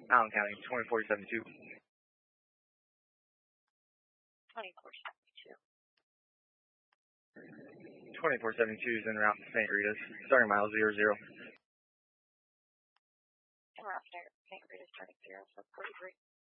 Allen County, 2472. 2472. 2472 is en route to St. Rita's, starting mile 00. En route to St. Rita's, starting 0, so 43.